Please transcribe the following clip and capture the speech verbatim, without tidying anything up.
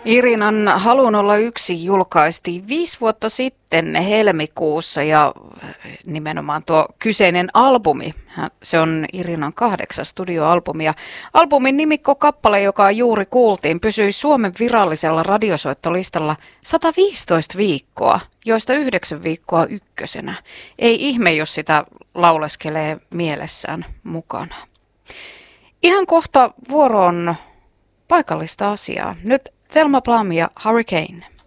Irinan Haluun olla yksi julkaistiin viisi vuotta sitten helmikuussa ja nimenomaan tuo kyseinen albumi, se on Irinan kahdeksas studioalbumi ja albumin nimikkokappale, joka juuri kuultiin, pysyi Suomen virallisella radiosoittolistalla sata viisitoista viikkoa, joista yhdeksän viikkoa ykkösenä. Ei ihme, jos sitä lauleskelee mielessään mukana. Ihan kohta vuoroon paikallista asiaa. Nyt Thelma Plum ja Hurricane.